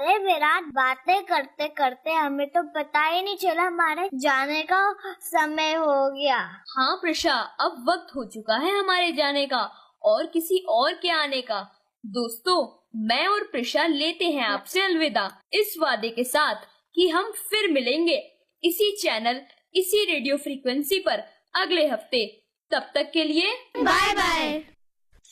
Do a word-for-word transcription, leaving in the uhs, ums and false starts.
अरे विराट, बातें करते करते हमें तो पता ही नहीं चला हमारे जाने का समय हो गया। हाँ प्रशा, अब वक्त हो चुका है हमारे जाने का और किसी और के आने का। दोस्तों, मैं और प्रशा लेते हैं आपसे अलविदा, इस वादे के साथ कि हम फिर मिलेंगे इसी चैनल, इसी रेडियो फ्रीक्वेंसी पर अगले हफ्ते। तब तक के लिए बाय बाय।